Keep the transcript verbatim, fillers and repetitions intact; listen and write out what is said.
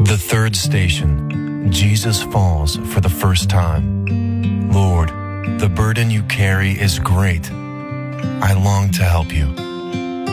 The third station, Jesus falls for the first time. Lord, the burden you carry is great. I long to help you.